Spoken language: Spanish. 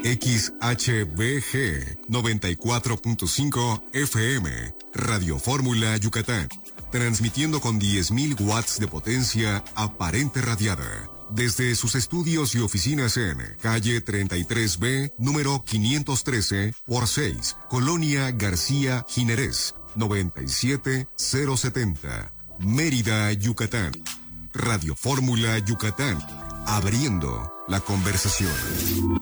XHBG 94.5 FM, Radio Fórmula Yucatán, transmitiendo con 10.000 watts de potencia aparente radiada, desde sus estudios y oficinas en calle 33B, número 513 por 6, Colonia García Jiménez, 97070, Mérida, Yucatán. Radio Fórmula Yucatán, abriendo la conversación.